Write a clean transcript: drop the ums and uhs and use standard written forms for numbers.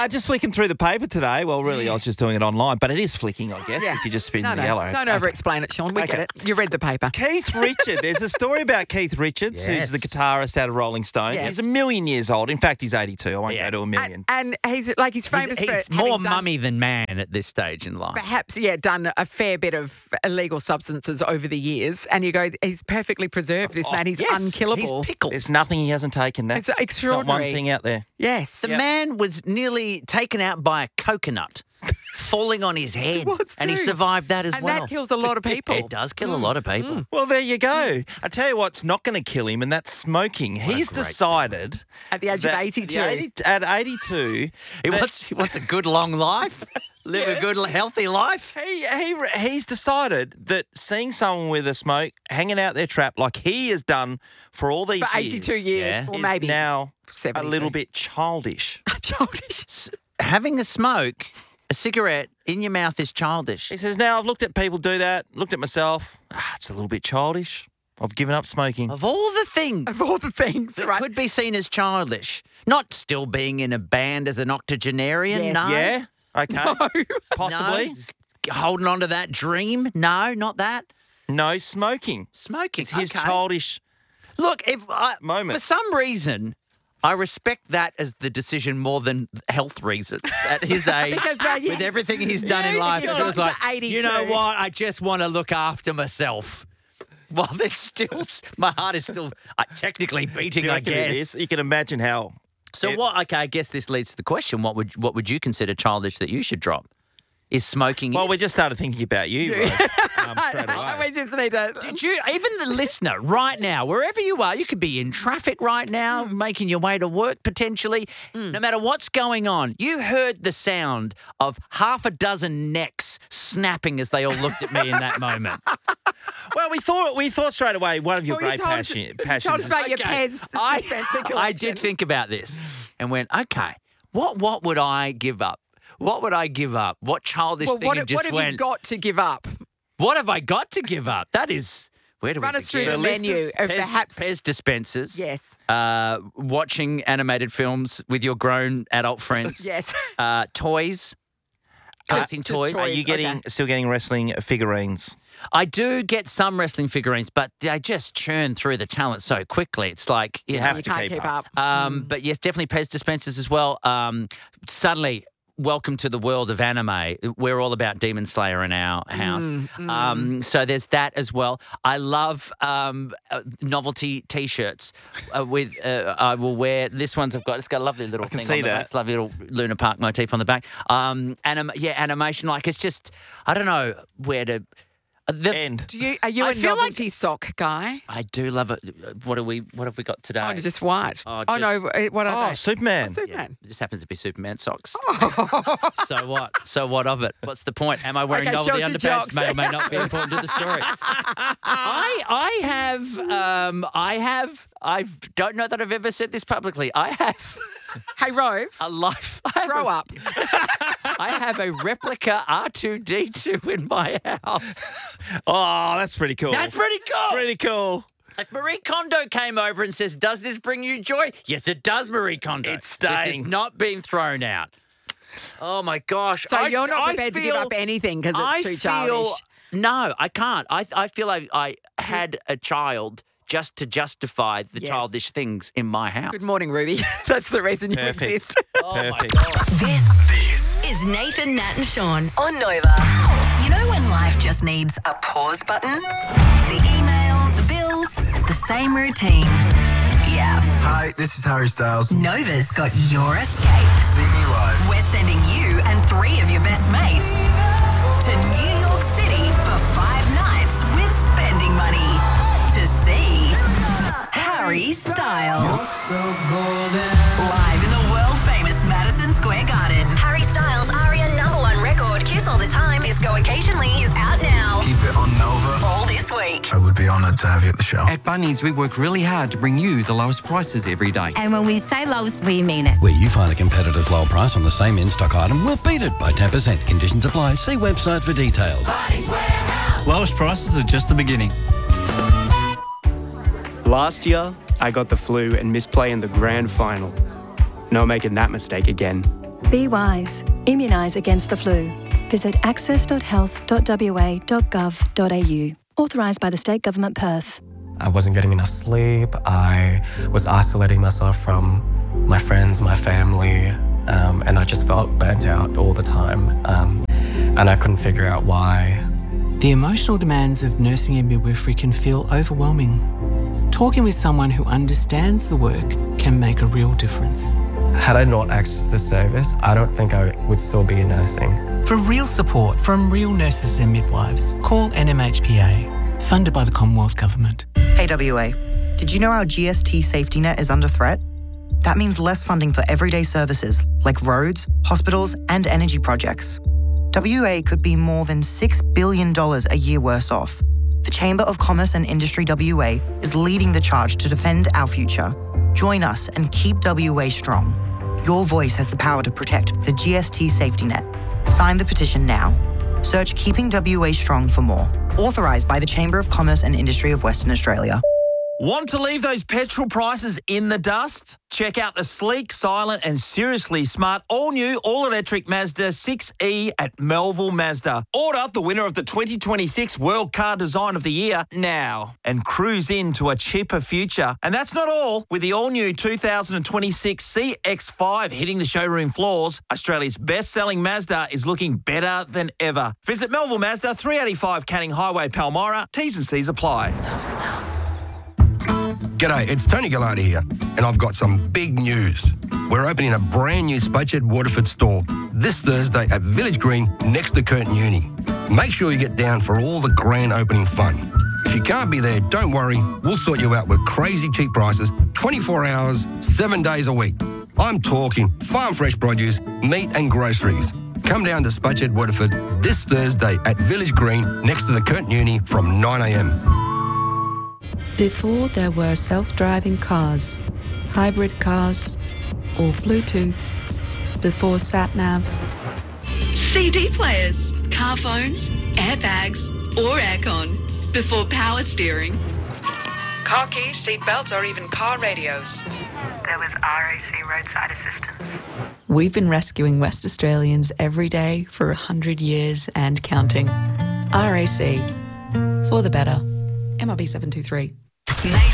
Just flicking through the paper today. Well, really, I was just doing it online, but it is flicking, I guess, if you just spin the yellow. Don't over-explain it, Sean. We get it. You read the paper. Keith Richards. There's a story about Keith Richards, who's the guitarist out of Rolling Stone. Yes. He's 1,000,000 years old. In fact, he's 82. I won't go to 1,000,000. And he's famous for He's more mummy than man at this stage in life. perhaps, done a fair bit of illegal substances over the years. And you go, he's perfectly preserved, this man. He's unkillable. He's pickled. There's nothing he hasn't taken. It's extraordinary. Not one thing out there. Yes. The man was nearly taken out by a coconut falling on his head. And he survived that as and well. that kills a lot of people. It does kill a lot of people. Well, there you go. I tell you what's not going to kill him, and that's smoking. He's decided At the age of 82. At 82, He wants a good long life, live a good healthy life. he's decided that seeing someone with a smoke hanging out their trap like he has done for all these For 82 years. Or is maybe now 72. a little bit childish. Childish. Having a smoke, a cigarette in your mouth is childish. He says, now I've looked at people do that, looked at myself. It's a little bit childish. I've given up smoking. Of all the things. Of all the things, that right? could be seen as childish. Not still being in a band as an octogenarian, Yes. no. Yeah? Okay. Possibly. No. Holding on to that dream, no, not that. No, smoking. Smoking, It's his okay. childish Look, if moment. for some reason, I respect that as the decision more than health reasons at his age. Because, with everything he's done in life, you've it feels got like, to 82. you know what, I just want to look after myself. Well, there's still, my heart is still technically beating, Do you I reckon guess. it is? You can imagine how. So what? Okay, I guess this leads to the question: what would you consider childish that you should drop? Is smoking? Well, we just started thinking about you, Rose, straight away. We just need to... Did you, even the listener right now, wherever you are, you could be in traffic right now, making your way to work potentially, no matter what's going on, you heard the sound of half a dozen necks snapping as they all looked at me in that moment. Well, we thought straight away one of your Well, you great told us- passions. told us about your Okay. Pez dispenser collection. I did think about this and went, okay, what would I give up? What would I give up? What childish Well, thing what you just have went, you got to give up? what have I got to give up? That is, where do Run we us through begin? the menu of Pez, perhaps... Pez dispensers. Yes. Watching animated films with your grown adult friends. Yes. Toys. Collecting just toys. toys. Are you still getting wrestling figurines? I do get some wrestling figurines, but they just churn through the talent so quickly. It's like, you know, have You to can't keep up. But yes, definitely Pez dispensers as well. Suddenly, welcome to the world of anime. We're all about Demon Slayer in our house. So there's that as well. I love novelty T-shirts. I will wear this one's. It's got a lovely little thing see on the back. that. It's a lovely little Luna Park motif on the back. Animation. Like it's just. I don't know where to. End. Are you I a feel like- novelty sock guy? I do love it. What have we got today? Oh, just white. Oh, Oh, no. What are Oh, they? Superman. Superman. It just happens to be Superman socks. So what? So what of it? What's the point? Am I wearing Okay, novelty show us the underpants? jocks. May or may not be important to the story. I don't know that I've ever said this publicly. I have Hey, Rove, a life. grow up. I have a replica R2-D2 in my house. Oh, that's pretty cool. That's pretty cool. pretty cool. If Marie Kondo came over and says, "Does this bring you joy?" Yes, it does, Marie Kondo. It's staying. This is not being thrown out. Oh, my gosh. So you're not prepared to give up anything because it's too childish. No, I can't. I feel like I had a child just to justify the Yes. childish things in my house. Good morning, Ruby. That's the reason you Perfect. exist. Perfect. This is Nathan, Nat and Sean on Nova. You know when life just needs a pause button? The emails, the bills, the same routine. Yeah. Hi, this is Harry Styles. Nova's got your escape. See me live. We're sending you and 3 of your best mates to New York City for 5 nights with spending money to see Harry Styles. So golden. Live in the world-famous Madison Square Garden. Harry Styles' ARIA #1 record, Kiss All the Time, Disco Occasionally, is out now. Keep it on Nova. All this week. I would be honoured to have you at the show. At Bunnings, we work really hard to bring you the lowest prices every day. And when we say lowest, we mean it. Where you find a competitor's low price on the same in-stock item, we'll beat it by 10%. Conditions apply. See website for details. Lowest prices are just the beginning. Last year, I got the flu and missed play in the grand final. No making that mistake again. Be wise. Immunise against the flu. Visit access.health.wa.gov.au. Authorised by the State Government, Perth. I wasn't getting enough sleep. I was isolating myself from my friends, my family, and I just felt burnt out all the time. And I couldn't figure out why. The emotional demands of nursing and midwifery can feel overwhelming. Talking with someone who understands the work can make a real difference. Had I not accessed this service, I don't think I would still be in nursing. For real support from real nurses and midwives, call NMHPA, funded by the Commonwealth Government. Hey WA, did you know our GST safety net is under threat? That means less funding for everyday services like roads, hospitals and energy projects. WA could be more than $6 billion a year worse off. The Chamber of Commerce and Industry WA is leading the charge to defend our future. Join us and keep WA strong. Your voice has the power to protect the GST safety net. Sign the petition now. Search Keeping WA Strong for more. Authorised by the Chamber of Commerce and Industry of Western Australia. Want to leave those petrol prices in the dust? Check out the sleek, silent and seriously smart all-new, all-electric Mazda 6e at Melville Mazda. Order the winner of the 2026 World Car Design of the Year now and cruise into a cheaper future. And that's not all. With the all-new 2026 CX-5 hitting the showroom floors, Australia's best-selling Mazda is looking better than ever. Visit Melville Mazda, 385 Canning Highway, Palmyra. T's and C's apply. G'day, it's Tony Gallardi here, and I've got some big news. We're opening a brand new Spudshed Waterford store this Thursday at Village Green next to Curtin Uni. Make sure you get down for all the grand opening fun. If you can't be there, don't worry, we'll sort you out with crazy cheap prices, 24 hours, 7 days a week. I'm talking farm fresh produce, meat and groceries. Come down to Spudshed Waterford this Thursday at Village Green next to the Curtin Uni from 9 a.m. Before there were self-driving cars, hybrid cars, or Bluetooth, before sat-nav, CD players, car phones, airbags, or aircon, before power steering, Car keys, seatbelts, or even car radios. there was RAC roadside assistance. we've been rescuing West Australians every day for 100 years and counting. RAC, for the better. MRB 723.